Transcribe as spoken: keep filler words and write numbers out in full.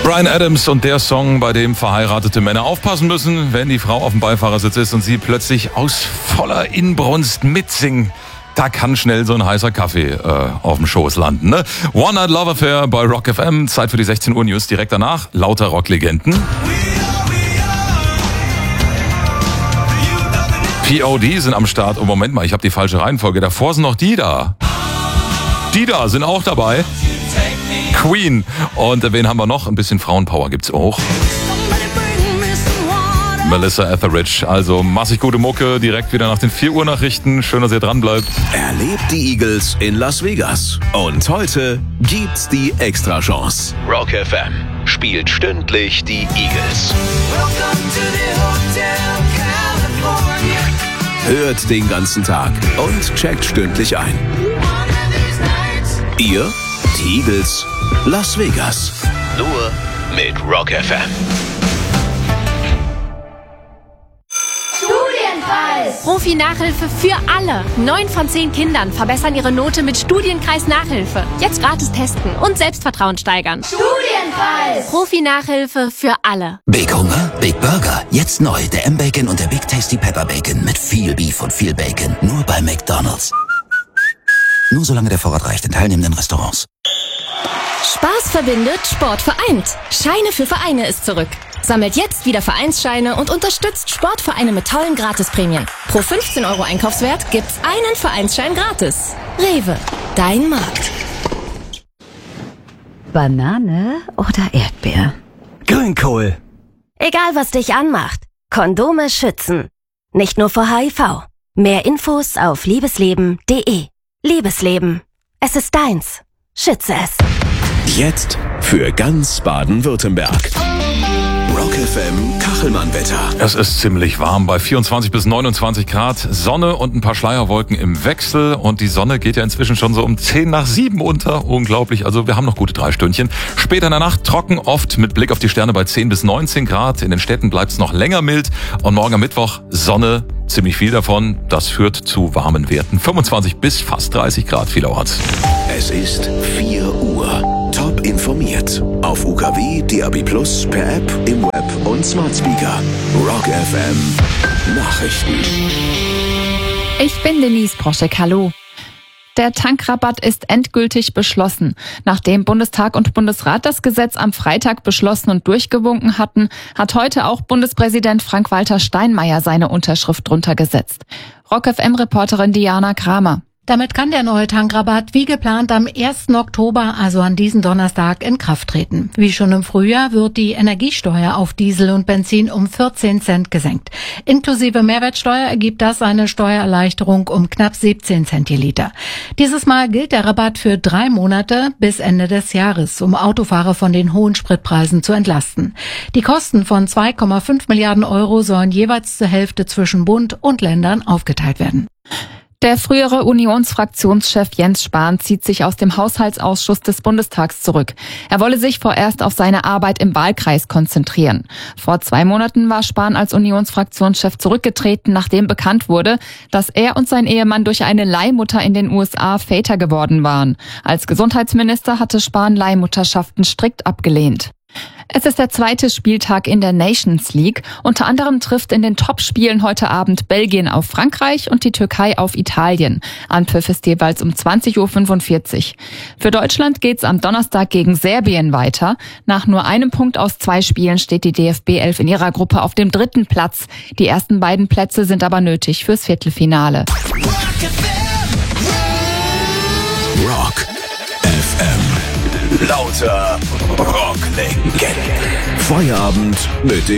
Bryan Adams und der Song, bei dem verheiratete Männer aufpassen müssen, wenn die Frau auf dem Beifahrersitz ist und sie plötzlich aus voller Inbrunst mitsingen. Da kann schnell so ein heißer Kaffee äh, auf dem Schoß landen. Ne? One Night Love Affair bei Rock F M. Zeit für die sechzehn Uhr News. Direkt danach lauter Rocklegenden. P O D sind am Start. Oh, Moment mal, ich habe die falsche Reihenfolge. Davor sind noch die da. Die da sind auch dabei. Queen. Und wen haben wir noch? Ein bisschen Frauenpower gibt's auch. Melissa Etheridge. Also massig gute Mucke, direkt wieder nach den vier Uhr Nachrichten. Schön, dass ihr dran bleibt. Erlebt die Eagles in Las Vegas. Und heute gibt's die Extrachance. Rock F M spielt stündlich die Eagles. Hört den ganzen Tag und checkt stündlich ein. Ihr, die Eagles, Las Vegas. Nur mit Rock F M. Profi-Nachhilfe für alle. Neun von zehn Kindern verbessern ihre Note mit Studienkreis Nachhilfe. Jetzt gratis testen und Selbstvertrauen steigern. Studienkreis! Profi-Nachhilfe für alle. Big Hunger, Big Burger. Jetzt neu der M-Bacon und der Big Tasty Pepper Bacon mit viel Beef und viel Bacon. Nur bei McDonald's. Nur solange der Vorrat reicht in teilnehmenden Restaurants. Spaß verbindet, Sport vereint. Scheine für Vereine ist zurück. Sammelt jetzt wieder Vereinsscheine und unterstützt Sportvereine mit tollen Gratisprämien. Pro fünfzehn Euro Einkaufswert gibt's einen Vereinsschein gratis. Rewe, dein Markt. Banane oder Erdbeer? Grünkohl. Egal, was dich anmacht. Kondome schützen. Nicht nur vor H I V. Mehr Infos auf liebesleben punkt de. Liebesleben. Es ist deins. Schütze es. Jetzt für ganz Baden-Württemberg. Rock F M Kachelmann-Wetter. Es ist ziemlich warm bei vierundzwanzig bis neunundzwanzig Grad. Sonne und ein paar Schleierwolken im Wechsel. Und die Sonne geht ja inzwischen schon so um zehn nach sieben unter. Unglaublich. Also wir haben noch gute drei Stündchen. Später in der Nacht trocken, oft mit Blick auf die Sterne bei zehn bis neunzehn Grad. In den Städten bleibt es noch länger mild. Und morgen am Mittwoch Sonne. Ziemlich viel davon. Das führt zu warmen Werten. fünfundzwanzig bis fast dreißig Grad vielerorts. Es ist vier Uhr. Top informiert. Auf U K W, D A B Plus, per App, im Web und Smart Speaker. Rock F M Nachrichten. Ich bin Denise Broschek. Hallo. Der Tankrabatt ist endgültig beschlossen. Nachdem Bundestag und Bundesrat das Gesetz am Freitag beschlossen und durchgewunken hatten, hat heute auch Bundespräsident Frank-Walter Steinmeier seine Unterschrift drunter gesetzt. Rock F M-Reporterin Diana Kramer. Damit kann der neue Tankrabatt wie geplant am ersten Oktober, also an diesem Donnerstag, in Kraft treten. Wie schon im Frühjahr wird die Energiesteuer auf Diesel und Benzin um vierzehn Cent gesenkt. Inklusive Mehrwertsteuer ergibt das eine Steuererleichterung um knapp siebzehn Cent je Liter. Dieses Mal gilt der Rabatt für drei Monate bis Ende des Jahres, um Autofahrer von den hohen Spritpreisen zu entlasten. Die Kosten von zwei Komma fünf Milliarden Euro sollen jeweils zur Hälfte zwischen Bund und Ländern aufgeteilt werden. Der frühere Unionsfraktionschef Jens Spahn zieht sich aus dem Haushaltsausschuss des Bundestags zurück. Er wolle sich vorerst auf seine Arbeit im Wahlkreis konzentrieren. Vor zwei Monaten war Spahn als Unionsfraktionschef zurückgetreten, nachdem bekannt wurde, dass er und sein Ehemann durch eine Leihmutter in den U S A Väter geworden waren. Als Gesundheitsminister hatte Spahn Leihmutterschaften strikt abgelehnt. Es ist der zweite Spieltag in der Nations League. Unter anderem trifft in den Topspielen heute Abend Belgien auf Frankreich und die Türkei auf Italien. Anpfiff ist jeweils um zwanzig Uhr fünfundvierzig. Für Deutschland geht's am Donnerstag gegen Serbien weiter. Nach nur einem Punkt aus zwei Spielen steht die D F B elf in ihrer Gruppe auf dem dritten Platz. Die ersten beiden Plätze sind aber nötig fürs Viertelfinale. Rock F M. Lauter Rocklegenden. Feierabend mit dem